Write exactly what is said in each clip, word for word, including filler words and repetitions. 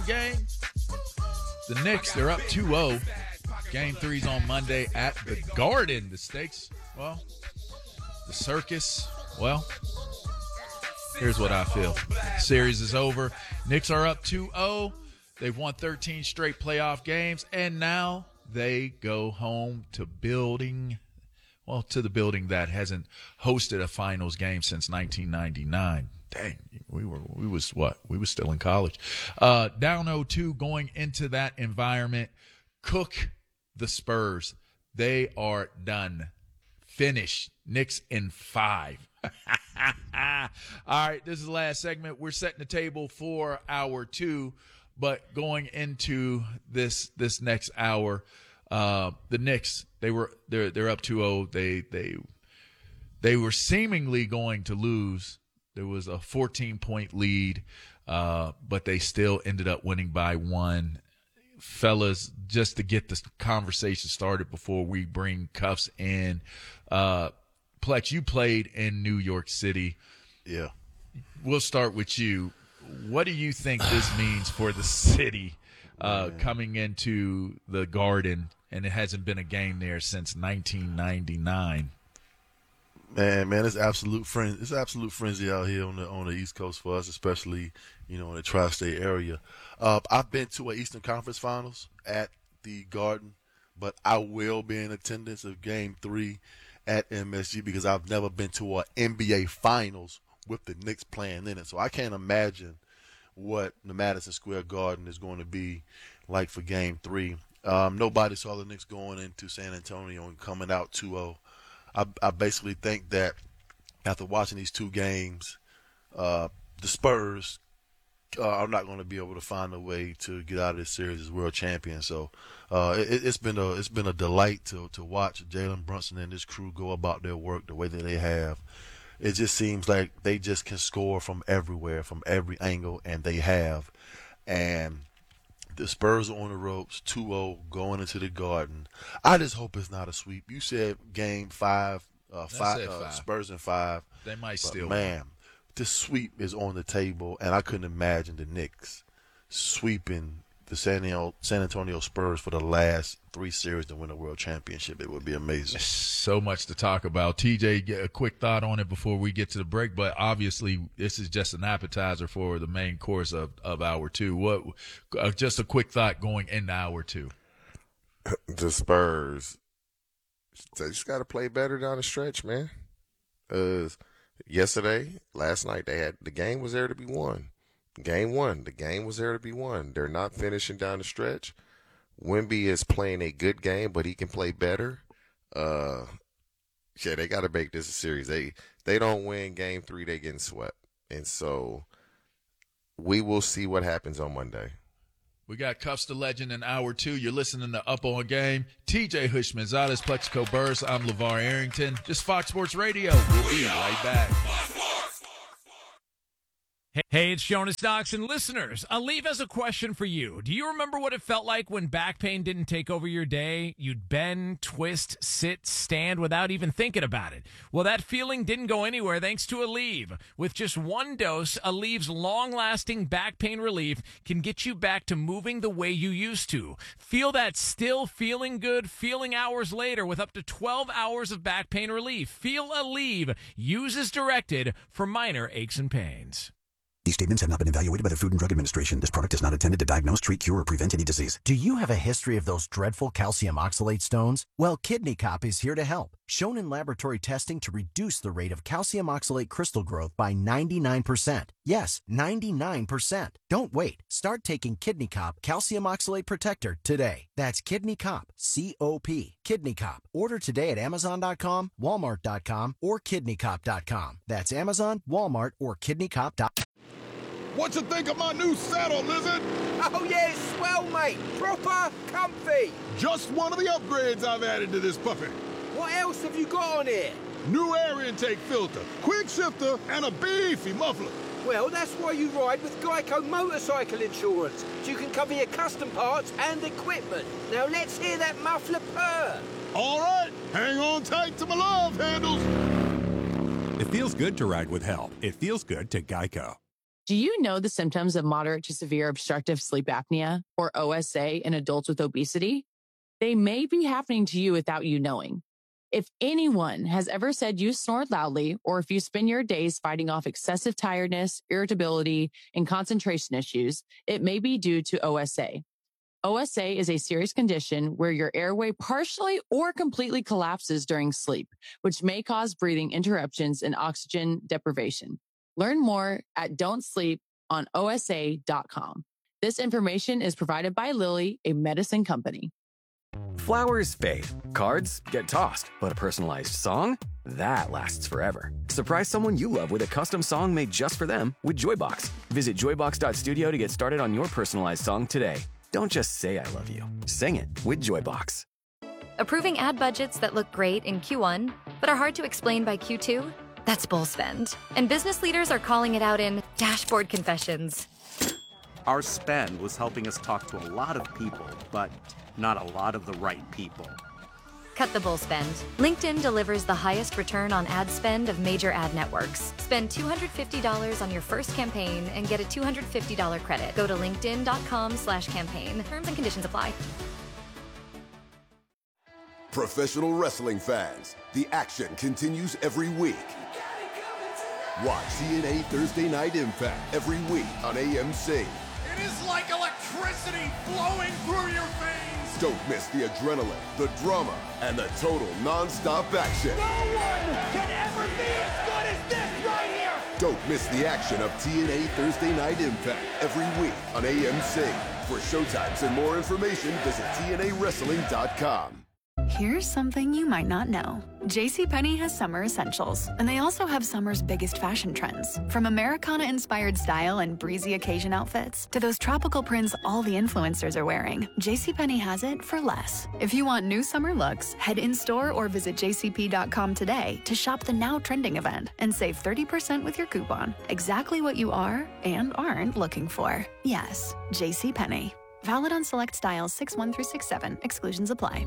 Game. The Knicks, they're up two oh. Game three's on Monday at the Garden. The stakes, well, the circus, well, here's what I feel. Series is over. Knicks are up two oh. They've won thirteen straight playoff games, and now they go home to building, well, to the building that hasn't hosted a finals game since nineteen ninety-nine. Dang, we were, we was what? We was still in college. Uh, down oh two going into that environment. Cook the Spurs. They are done. Finished. Knicks in five. All right, this is the last segment. We're setting the table for hour two, but going into this this next hour, uh, the Knicks, they were they're they're up two oh. They they they were seemingly going to lose. There was a fourteen-point lead, uh, but they still ended up winning by one. Fellas, just to get this conversation started before we bring Cuffs in, uh, Plex, you played in New York City. Yeah. We'll start with you. What do you think this means for the city uh, coming into the Garden, and it hasn't been a game there since nineteen ninety-nine? Man, man, it's absolute frenzy. It's absolute frenzy out here on the on the East Coast for us, especially you know in the tri-state area. Uh, I've been to an Eastern Conference Finals at the Garden, but I will be in attendance of Game Three at M S G because I've never been to an N B A Finals with the Knicks playing in it. So I can't imagine what the Madison Square Garden is going to be like for Game Three. Um, nobody saw the Knicks going into San Antonio and coming out two oh. I, I basically think that after watching these two games, uh, the Spurs uh, are not going to be able to find a way to get out of this series as world champions. So uh, it, it's been a it's been a delight to to watch Jalen Brunson and his crew go about their work the way that they have. It just seems like they just can score from everywhere, from every angle, and they have. And the Spurs are on the ropes, two oh, going into the Garden. I just hope it's not a sweep. You said game five, uh, five, uh, five. Spurs in five. They might but still. Man, this sweep is on the table, and I couldn't imagine the Knicks sweeping the San Antonio, San Antonio Spurs for the last three series to win a world championship. It would be amazing. So much to talk about. T J, get a quick thought on it before we get to the break, but obviously this is just an appetizer for the main course of, of hour two. What? Uh, just a quick thought going into hour two. The Spurs, they just got to play better down the stretch, man. Uh, yesterday, last night, they had the game was there to be won. Game one, the game was there to be won. They're not finishing down the stretch. Wemby is playing a good game, but he can play better. Uh, yeah, they got to make this a series. They they don't win game three, they getting swept. And so we will see what happens on Monday. We got Cuffs the Legend in hour two. You're listening to Up On Game. T J Hushmanzadeh, Plexico Burris. I'm LeVar Arrington. Just Fox Sports Radio. We'll be right back. Hey, it's Jonas Doxson. Listeners, Aleve has a question for you. Do you remember what it felt like when back pain didn't take over your day? You'd bend, twist, sit, stand without even thinking about it. Well, that feeling didn't go anywhere thanks to Aleve. With just one dose, Aleve's long-lasting back pain relief can get you back to moving the way you used to. Feel that still feeling good feeling hours later with up to twelve hours of back pain relief. Feel Aleve. Use as directed for minor aches and pains. These statements have not been evaluated by the Food and Drug Administration. This product is not intended to diagnose, treat, cure, or prevent any disease. Do you have a history of those dreadful calcium oxalate stones? Well, Kidney Cop is here to help. Shown in laboratory testing to reduce the rate of calcium oxalate crystal growth by ninety-nine percent. Yes, ninety-nine percent. Don't wait. Start taking Kidney Cop Calcium Oxalate Protector today. That's Kidney Cop, C O P, Kidney Cop. Order today at Amazon dot com, Walmart dot com, or Kidney Cop dot com. That's Amazon, Walmart, or Kidney Cop dot com. What you think of my new saddle, Lizard? Oh, yeah, it's swell, mate. Proper comfy. Just one of the upgrades I've added to this puppy. What else have you got on here? New air intake filter, quick shifter, and a beefy muffler. Well, that's why you ride with Geico Motorcycle Insurance, so you can cover your custom parts and equipment. Now let's hear that muffler purr. All right, hang on tight to my love handles. It feels good to ride with help. It feels good to Geico. Do you know the symptoms of moderate to severe obstructive sleep apnea, or O S A, in adults with obesity? They may be happening to you without you knowing. If anyone has ever said you snore loudly, or if you spend your days fighting off excessive tiredness, irritability, and concentration issues, it may be due to O S A. O S A is a serious condition where your airway partially or completely collapses during sleep, which may cause breathing interruptions and oxygen deprivation. Learn more at don't sleep on O S A dot com. This information is provided by Lilly, a medicine company. Flowers fade, cards get tossed, but a personalized song? That lasts forever. Surprise someone you love with a custom song made just for them with Joybox. Visit joybox dot studio to get started on your personalized song today. Don't just say I love you. Sing it with Joybox. Approving ad budgets that look great in Q one, but are hard to explain by Q two? That's bull spend. And business leaders are calling it out in Dashboard Confessions. Our spend was helping us talk to a lot of people, but not a lot of the right people. Cut the bull spend. LinkedIn delivers the highest return on ad spend of major ad networks. Spend two hundred fifty dollars on your first campaign and get a two hundred fifty dollars credit. Go to linkedin dot com slash campaign. Terms and conditions apply. Professional wrestling fans, the action continues every week. Watch T N A Thursday Night Impact every week on A M C. It is like electricity flowing through your veins. Don't miss the adrenaline, the drama, and the total non-stop action. No one can ever be as good as this right here. Don't miss the action of T N A Thursday Night Impact every week on A M C. For showtimes and more information, visit T N A wrestling dot com. Here's something you might not know. JCPenney has summer essentials, and they also have summer's biggest fashion trends. From Americana-inspired style and breezy occasion outfits to those tropical prints all the influencers are wearing, JCPenney has it for less. If you want new summer looks, head in-store or visit j c p dot com today to shop the now trending event and save thirty percent with your coupon. Exactly what you are and aren't looking for. Yes, JCPenney. Valid on select styles six one through six seven. Exclusions apply.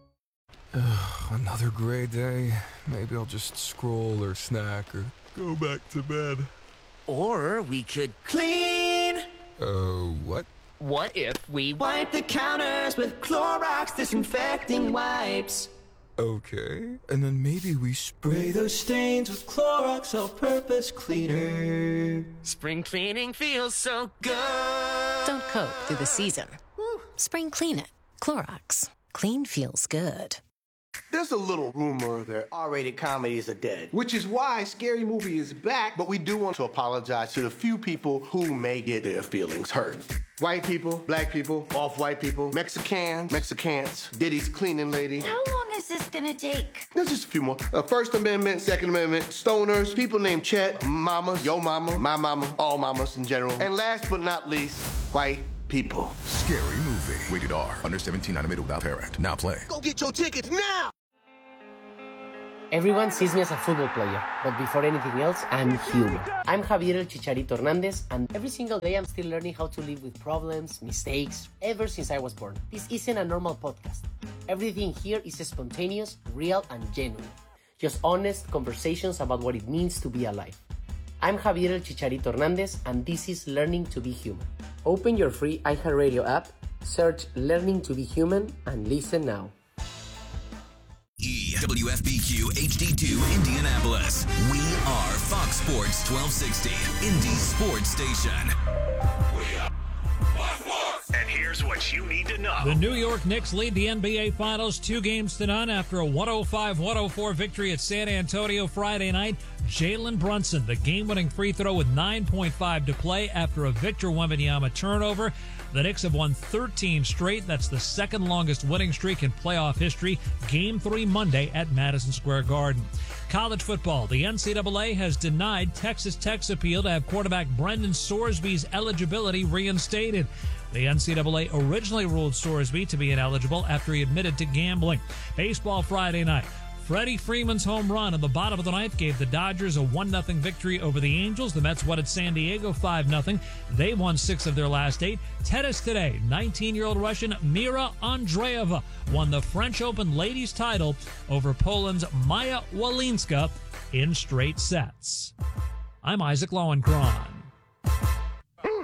Ugh, another gray day. Maybe I'll just scroll or snack or go back to bed. Or we could clean. Uh, what? What if we wipe the counters with Clorox disinfecting wipes? Okay, and then maybe we spray those stains with Clorox all-purpose cleaner. Spring cleaning feels so good. Don't cope through the season. Woo. Spring clean it. Clorox. Clean feels good. There's a little rumor that R-rated comedies are dead, which is why Scary Movie is back, but we do want to apologize to the few people who may get their feelings hurt. White people, black people, off-white people, Mexicans, Mexicans, Diddy's cleaning lady. How long is this gonna take? There's just a few more. Uh, First Amendment, Second Amendment, stoners, people named Chet, mamas, yo mama, my mama, all mamas in general. And last but not least, white people. Scary Movie. Rated R. Under seventeen, animated without parent. Now play. Go get your tickets now! Everyone sees me as a football player, but before anything else, I'm human. I'm Javier El Chicharito Hernandez, and every single day I'm still learning how to live with problems, mistakes, ever since I was born. This isn't a normal podcast. Everything here is spontaneous, real, and genuine. Just honest conversations about what it means to be alive. I'm Javier El Chicharito Hernandez, and this is Learning to be Human. Open your free iHeartRadio app, search Learning to be Human, and listen now. E W F B Q H D two Indianapolis. We are Fox Sports twelve sixty, Indy's sports station. We are Fox Sports. And here's what you need to know. The New York Knicks lead the N B A Finals two games to none after a one oh five one oh four victory at San Antonio Friday night. Jalen Brunson, the game-winning free throw with nine point five to play after a Victor Wembanyama turnover. The Knicks have won thirteen straight. That's the second longest winning streak in playoff history. Game three Monday at Madison Square Garden. College football. The N C double A has denied Texas Tech's appeal to have quarterback Brendan Sorsby's eligibility reinstated. The N C double A originally ruled Sorsby to be ineligible after he admitted to gambling. Baseball Friday night. Freddie Freeman's home run in the bottom of the ninth gave the Dodgers a one nothing victory over the Angels. The Mets won at San Diego five nothing. They won six of their last eight. Tennis today. nineteen-year-old Russian Mira Andreeva won the French Open ladies title over Poland's Maja Walinska in straight sets. I'm Isaac Lowenkron.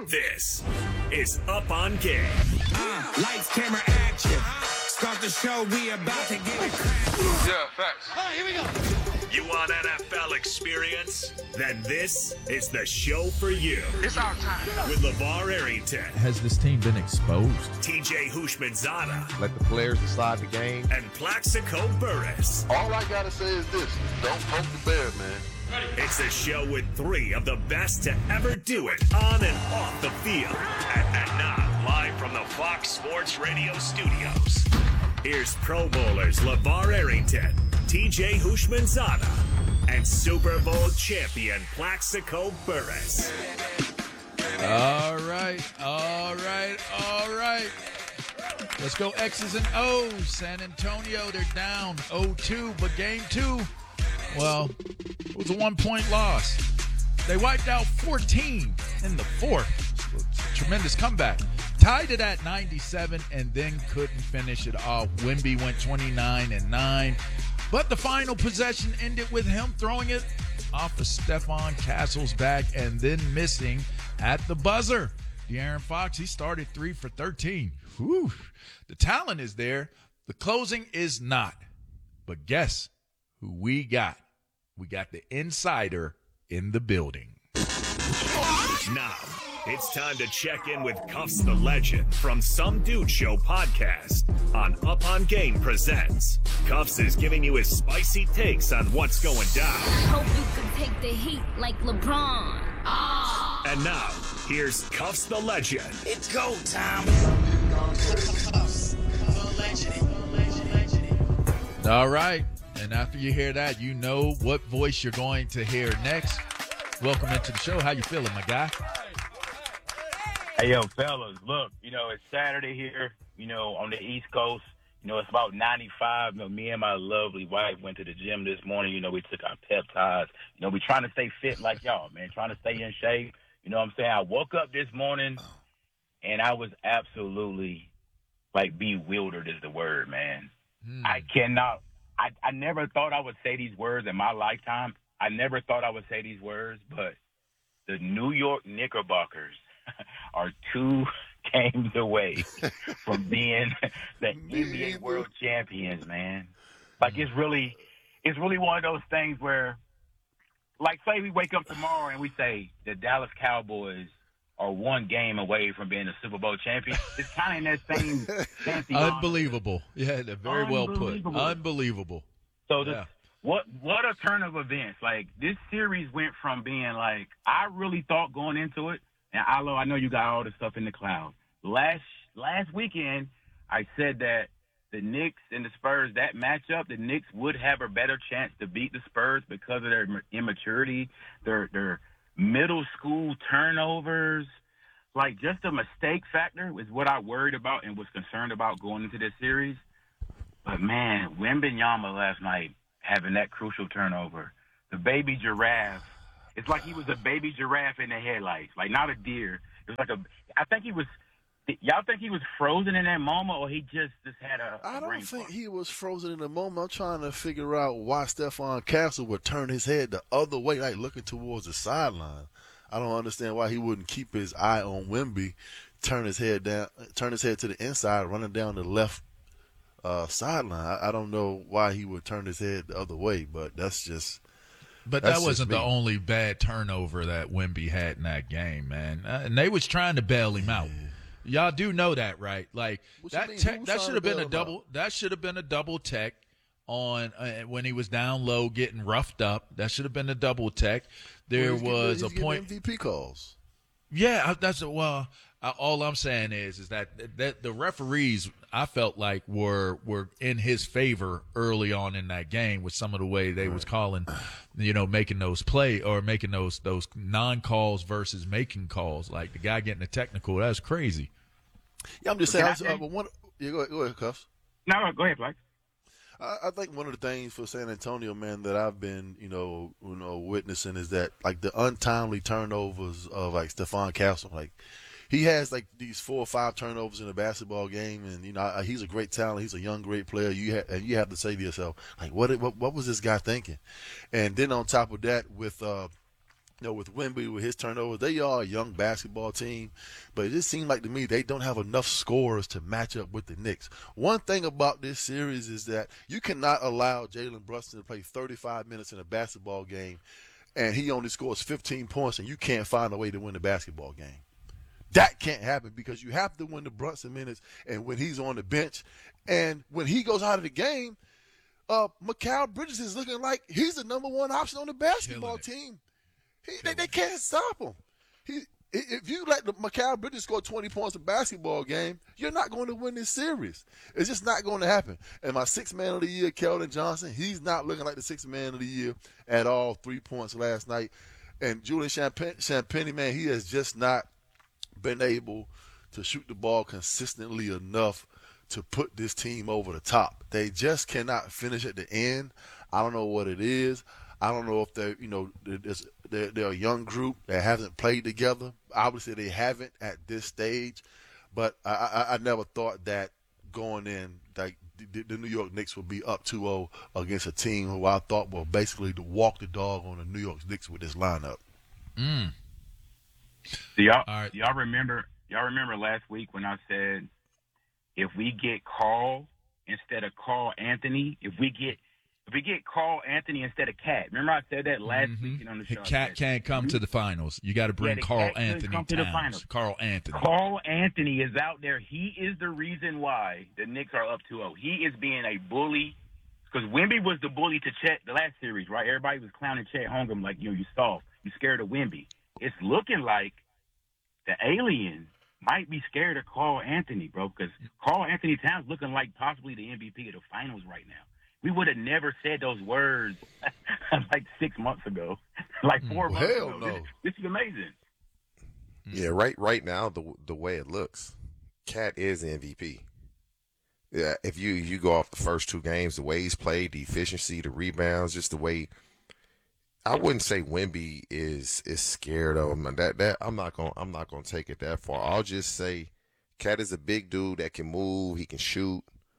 This is Up on Game. Uh, lights, camera, action. Start the show, we about to get it cracking. Yeah, facts. All right, here we go. You want N F L experience? Then this is the show for you. It's our time. With LeVar Arrington. Has this team been exposed? T J Houshmandzadeh. Let the players decide the game. And Plaxico Burress. All I gotta say is this: don't poke the bear, man. It's a show with three of the best to ever do it on and off the field. And, and now, live from the Fox Sports Radio studios, here's Pro Bowlers LeVar Arrington, T J Houshmandzadeh, and Super Bowl champion Plaxico Burress. All right, all right, all right. Let's go X's and O's. San Antonio, they're down oh two, but game two, well, it was a one-point loss. They wiped out fourteen in the fourth. Tremendous comeback. Tied it at ninety-seven and then couldn't finish it off. Wemby went twenty-nine and nine. But the final possession ended with him throwing it off of Stephon Castle's back and then missing at the buzzer. De'Aaron Fox, he started three for thirteen. Whew. The talent is there. The closing is not. But guess who we got? We got the insider in the building. Now, it's time to check in with Cuffs the Legend from Some Dude Show podcast on Up on Game Presents. Cuffs is giving you his spicy takes on what's going down. Hope you can take the heat like LeBron. Oh. And now, here's Cuffs the Legend. It's go time. All right. And after you hear that, you know what voice you're going to hear next. Welcome into the show. How you feeling, my guy? Hey, yo, fellas, look, you know, it's Saturday here, you know, on the East Coast. You know, it's about ninety-five. You know, me and my lovely wife went to the gym this morning. You know, we took our peptides. You know, we trying to stay fit like y'all, man, trying to stay in shape. You know what I'm saying? I woke up this morning, and I was absolutely, like, bewildered is the word, man. Hmm. I cannot – I I never thought I would say these words in my lifetime. I never thought I would say these words, but the New York Knickerbockers are two games away from being the N B A World Champions, man. Like, it's really, it's really one of those things where, like, say we wake up tomorrow and we say the Dallas Cowboys are one game away from being a Super Bowl champion. It's kind of in that same fancy Unbelievable. Yeah, very well put. Unbelievable. So the, yeah. What what a turn of events. Like, this series went from being like, I really thought going into it, and Alo, I know you got all the stuff in the cloud. Last last weekend, I said that the Knicks and the Spurs, that matchup, the Knicks would have a better chance to beat the Spurs because of their immaturity, their their middle school turnovers. Like, just the mistake factor is what I worried about and was concerned about going into this series. But, man, Wembanyama last night, having that crucial turnover. The baby giraffe, it's like he was a baby giraffe in the headlights, like not a deer. It was like a, I think he was, y'all think he was frozen in that moment, or he just, just had a, a I don't think fart? he was frozen in the moment. I'm trying to figure out why Stephon Castle would turn his head the other way, like looking towards the sideline. I don't understand why he wouldn't keep his eye on Wemby, turn his head down, turn his head to the inside, running down the left Uh, sideline. I, I don't know why he would turn his head the other way, but that's just. But that's that wasn't just the only bad turnover that Wemby had in that game, man. Uh, and they was trying to bail him out. Y'all do know that, right? Like What you that. mean? Tech, Who was that trying should have to been bail a him double. out? That should have been a double tech on uh, when he was down low, getting roughed up. That should have been a double tech. There Well, he's getting- was he's a getting point. M V P calls. Yeah, I- that's a, well. I, all I'm saying is, is that that the referees, I felt like were were in his favor early on in that game with some of the way they right. was calling, you know, making those play or making those those non calls versus making calls. Like the guy getting a technical, that's crazy. Yeah, I'm just saying. I was, uh, but one, yeah, go ahead, go ahead, Cuffs. No, go ahead, Blake. I, I think one of the things for San Antonio, man, that I've been, you know, you know, witnessing is that like the untimely turnovers of like Stephon Castle, like. He has like these four or five turnovers in a basketball game, and you know he's a great talent. He's a young, great player. You ha- and you have to say to yourself, like, what, what what was this guy thinking? And then on top of that, with uh, you know, with Wemby, with his turnovers, they are a young basketball team, but it just seems like to me they don't have enough scorers to match up with the Knicks. One thing about this series is that you cannot allow Jalen Brunson to play thirty-five minutes in a basketball game, and he only scores fifteen points, and you can't find a way to win the basketball game. That can't happen because you have to win the Brunson minutes and when he's on the bench. And when he goes out of the game, uh, Mikal Bridges is looking like he's the number one option on the basketball team. He, they, they can't stop him. He, if you let the Mikal Bridges score twenty points in a basketball game, you're not going to win this series. It's just not going to happen. And my sixth man of the year, Keldon Johnson, he's not looking like the sixth man of the year at all. Three points last night. And Julian Champagnie, Champagnie man, he has just not been able to shoot the ball consistently enough to put this team over the top. They just cannot finish at the end. I don't know what it is. I don't know if they're, you know, they're, they're a young group that hasn't played together. Obviously, they haven't at this stage. But I, I, I never thought that going in, like the, the New York Knicks would be up two oh against a team who I thought were basically to walk the dog on the New York Knicks with this lineup. Mm. Do y'all, All right. do y'all remember? Y'all remember last week when I said, if we get Carl instead of Carl Anthony, if we get if we get Carl Anthony instead of Cat. Remember I said that last mm-hmm. week on the show. Cat can't come to the finals. You got to bring yeah, Carl Cat Anthony come to the finals. Towns. Carl Anthony. Carl Anthony is out there. He is the reason why the Knicks are up two oh. He is being a bully because Wemby was the bully to Chet the last series, right? Everybody was clowning Chet Holmgren like, you know, you soft. You scared of Wemby. It's looking like the alien might be scared of Carl Anthony, bro, because Carl Anthony Towns looking like possibly the M V P of the finals right now. We would have never said those words like six months ago, like four well, months hell ago. No. This, this is amazing. Yeah, right. Right now, the the way it looks, Cat is M V P. Yeah, if you you go off the first two games, the way he's played, the efficiency, the rebounds, just the way. I wouldn't say Wemby is is scared of him. That that I'm not gonna I'm not gonna take it that far. I'll just say, Cat is a big dude that can move, he can shoot,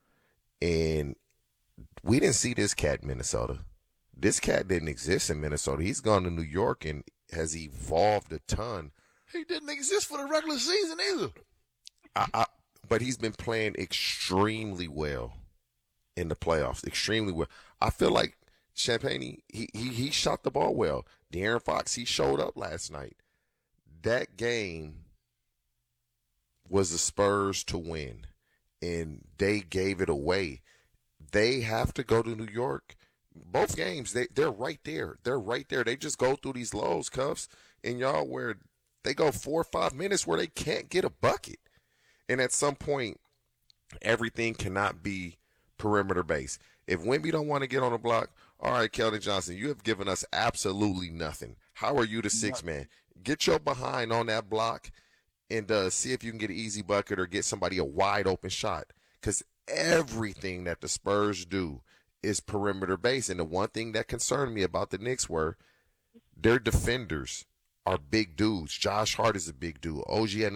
and we didn't see this cat in Minnesota. This cat didn't exist in Minnesota. He's gone to New York and has evolved a ton. He didn't exist for the regular season either. I, I, but he's been playing extremely well in the playoffs. Extremely well. I feel like Champagnie, he, he, he shot the ball well. De'Aaron Fox, he showed up last night. That game was the Spurs to win, and they gave it away. They have to go to New York. Both games, they, they're right there. They're right there. They just go through these lows, Cuffs, and y'all, where they go four or five minutes where they can't get a bucket. And at some point, everything cannot be perimeter based. If Wemby don't want to get on the block, all right, Keldon Johnson, you have given us absolutely nothing. How are you the sixth man? Get your behind on that block and uh, see if you can get an easy bucket or get somebody a wide open shot. Because everything that the Spurs do is perimeter based. And the one thing that concerned me about the Knicks were their defenders are big dudes. Josh Hart is a big dude. O G